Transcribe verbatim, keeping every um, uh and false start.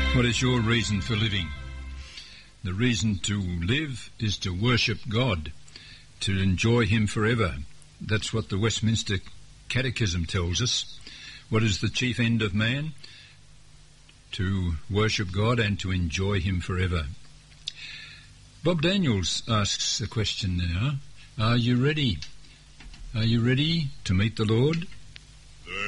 What is your reason for living? The reason to live is to worship God, to enjoy him forever. That's what the Westminster Catechism tells us. What is the chief end of man? To worship God and to enjoy him forever. Bob Daniels asks a question now. Are you ready? Are you ready to meet the Lord?